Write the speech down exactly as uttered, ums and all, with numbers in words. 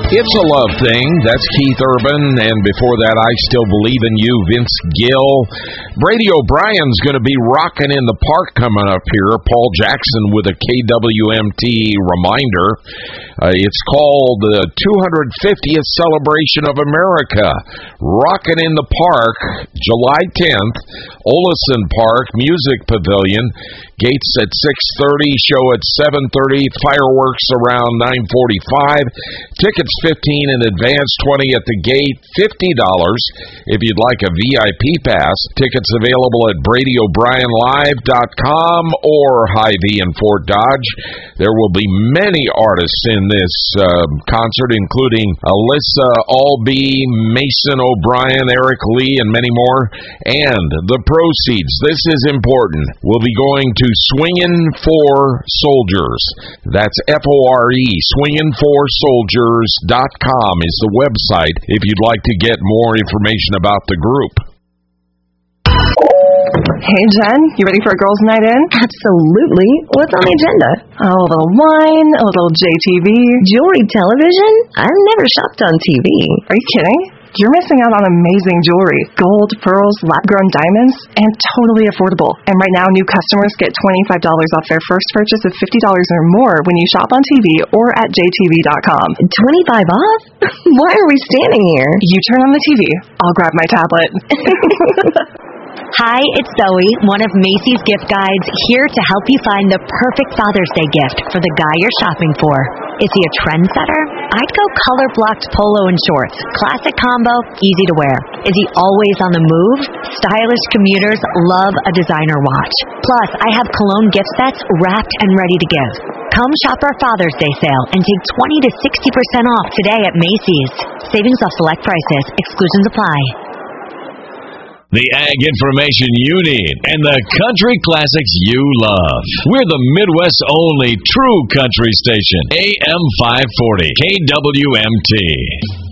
It's a Love Thing. That's Keith Urban. And before that, I Still Believe in You, Vince Gill. Brady O'Brien's going to be rocking in the park coming up here. Paul Jackson with a K W M T reminder. Uh, it's called the two hundred fiftieth Celebration of America. Rocking in the Park, July tenth, Olison Park, Music Pavilion. Gates at six thirty, show at seven thirty, fireworks around nine forty-five. Tickets fifteen dollars in advance, twenty dollars at the gate, fifty dollars if you'd like a V I P pass. Tickets available at Brady O'Brien Live dot com or Hy-Vee in Fort Dodge. There will be many artists in this uh, concert, including Alyssa Albee, Mason O'Brien, Eric Lee, and many more. And the proceeds, this is important, will be going to Swingin' for Soldiers. That's F O R E, swingin for soldiers dot com is the website if you'd like to get more information about the group. Hey, Jen, you ready for a girls' night in? Absolutely. What's on the agenda? A little wine, a little J T V. Jewelry television? I've never shopped on T V. Are you kidding? You're missing out on amazing jewelry. Gold, pearls, lab-grown diamonds, and totally affordable. And right now, new customers get twenty-five dollars off their first purchase of fifty dollars or more when you shop on T V or at J T V dot com. twenty-five off? Why are we standing here? You turn on the T V. I'll grab my tablet. Hi, it's Zoe, one of Macy's gift guides, here to help you find the perfect Father's Day gift for the guy you're shopping for. Is he a trendsetter? I'd go color-blocked polo and shorts. Classic combo, easy to wear. Is he always on the move? Stylish commuters love a designer watch. Plus, I have cologne gift sets wrapped and ready to give. Come shop our Father's Day sale and take twenty to sixty percent off today at Macy's. Savings off select prices. Exclusions apply. The ag information you need and the country classics you love. We're the Midwest's only true country station. A M five forty K W M T.